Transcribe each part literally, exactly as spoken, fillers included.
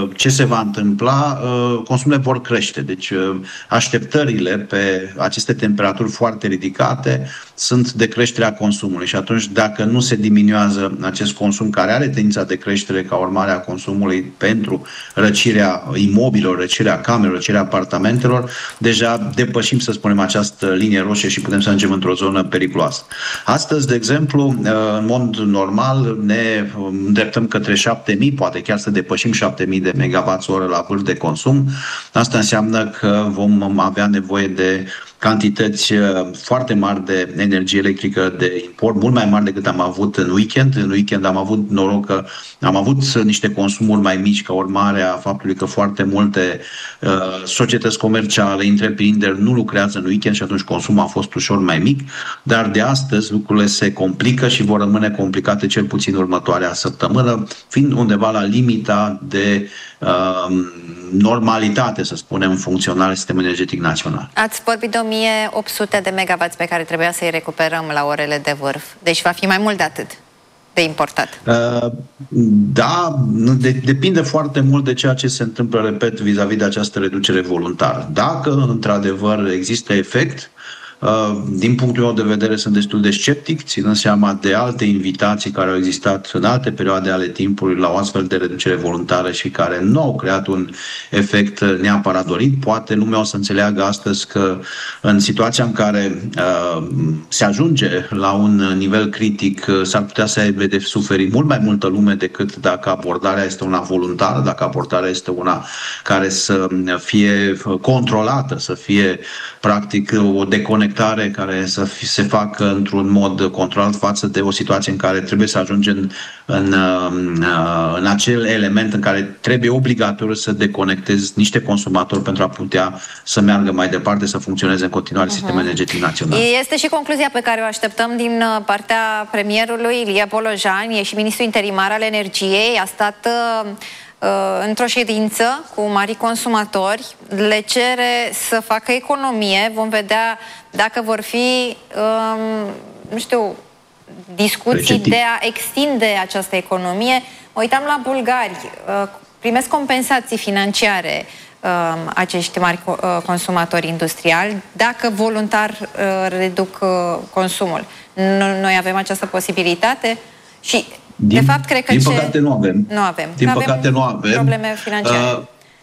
ce se va întâmpla? Consumurile vor crește. Deci așteptările pe aceste temperaturi foarte ridicate sunt de creșterea consumului și atunci dacă nu se diminuează acest consum care are tendința de creștere ca urmare a consumului pentru răcirea imobilelor, răcirea camerelor, răcirea apartamentelor, deja depășim, să spunem, această linie roșie și putem să ajungem într-o zonă periculoasă. Astăzi, de exemplu, în mod normal ne îndreptăm către șapte mii, poate chiar să depășim șapte mii de megawatts-oră la vârf de consum. Asta înseamnă că vom avea nevoie de cantități foarte mari de energie electrică de import, mult mai mari decât am avut în weekend. În weekend am avut noroc că am avut niște consumuri mai mici ca urmare a faptului că foarte multe uh, societăți comerciale, întreprinderi nu lucrează în weekend și atunci consumul a fost ușor mai mic, dar de astăzi lucrurile se complică și vor rămâne complicate cel puțin următoarea săptămână, fiind undeva la limita de uh, normalitate, să spunem, funcționare sistemului energetic național. Ați vorbit de o mie opt sute de megawatts pe care trebuia să-i recuperăm la orele de vârf. Deci va fi mai mult de atât de importat. Uh, da, de, depinde foarte mult de ceea ce se întâmplă, repet, vis-a-vis de această reducere voluntară. Dacă, într-adevăr, există efect, din punctul meu de vedere sunt destul de sceptic, ținând seama de alte invitații care au existat în alte perioade ale timpului la o astfel de reducere voluntară și care nu au creat un efect neapărat dorit. Poate lumea o să înțeleagă astăzi că în situația în care uh, se ajunge la un nivel critic, s-ar putea să aibă de suferit mult mai multă lume decât dacă abordarea este una voluntară, dacă abordarea este una care să fie controlată, să fie practic o deconectare care să se facă într-un mod controlat față de o situație în care trebuie să ajungem în, în, în acel element în care trebuie obligatoriu să deconectezi niște consumatori pentru a putea să meargă mai departe, să funcționeze în continuare uh-huh. sistemul energetic național. Este și concluzia pe care o așteptăm din partea premierului Ilie Bolojan, e și ministrul interimar al energiei, a stat într-o ședință cu mari consumatori, le cere să facă economie, vom vedea dacă vor fi, um, nu știu, discuții Receptiv. de a extinde această economie. Mă uitam la bulgari, uh, primesc compensații financiare uh, acești mari uh, consumatori industriali dacă voluntar uh, reduc uh, consumul. Noi avem această posibilitate și Din, de fapt, cred că din ce... păcate nu avem. Nu avem. Din avem păcate nu avem. Probleme financiare. Uh,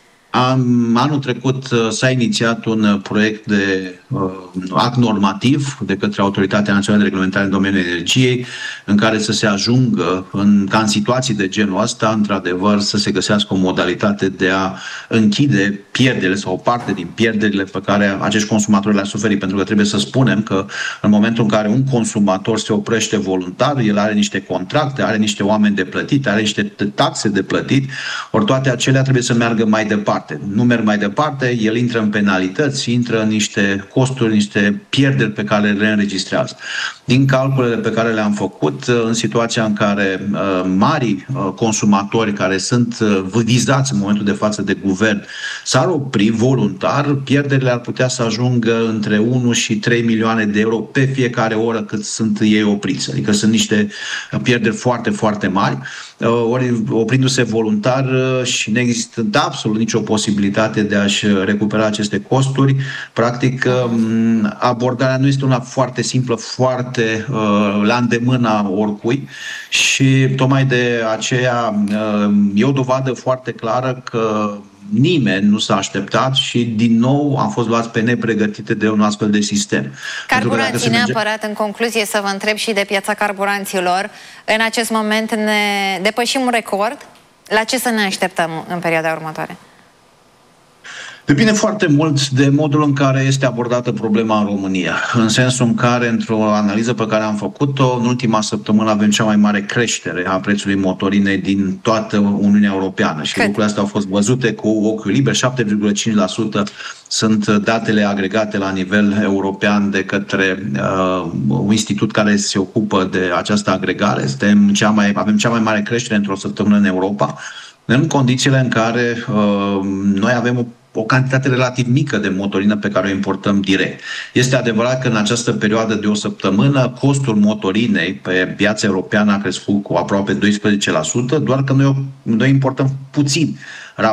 am, anul trecut uh, s-a inițiat un uh, proiect de uh, act normativ de către Autoritatea Națională de Reglementare în domeniul energiei, în care să se ajungă, în, ca în situații de genul ăsta, într-adevăr, să se găsească o modalitate de a închide pierderile sau o parte din pierderile pe care acești consumatori le-au suferit. Pentru că trebuie să spunem că în momentul în care un consumator se oprește voluntar, el are niște contracte, are niște oameni de plătit, are niște taxe de plătit, ori toate acelea trebuie să meargă mai departe. Nu merg mai departe, el intră în penalități, intră în niște costuri, niște pierderi pe care le înregistrează. Din calculele pe care le-am făcut, în situația în care uh, mari uh, consumatori care sunt uh, vizați în momentul de față de guvern s-ar opri voluntar, pierderile ar putea să ajungă între unu și trei milioane de euro pe fiecare oră cât sunt ei opriți. Adică sunt niște pierderi foarte, foarte mari. Uh, ori oprindu-se voluntar uh, și nu există absolut nicio posibilitate de a-și recupera aceste costuri, practic uh, abordarea nu este una foarte simplă, foarte uh, la îndemâna oricui și tocmai de aceea uh, e o dovadă foarte clară că nimeni nu s-a așteptat și din nou am fost luați pe nepregătite de un astfel de sistem. Carburanții, neapărat în concluzie să vă întreb și de piața carburanților. În acest moment ne depășim un record. La ce să ne așteptăm în perioada următoare? Depinde foarte mult de modul în care este abordată problema în România. În sensul în care, într-o analiză pe care am făcut-o, în ultima săptămână avem cea mai mare creștere a prețului motorinei din toată Uniunea Europeană. Și Cât? lucrurile astea au fost văzute cu ochiul liber. șapte virgulă cinci la sută sunt datele agregate la nivel european de către uh, un institut care se ocupă de această agregare. Suntem cea mai, avem cea mai mare creștere într-o săptămână în Europa, în condițiile în care uh, noi avem o o cantitate relativ mică de motorină pe care o importăm direct. Este adevărat că în această perioadă de o săptămână costul motorinei pe piața europeană a crescut cu aproape doisprezece la sută, doar că noi, noi importăm puțin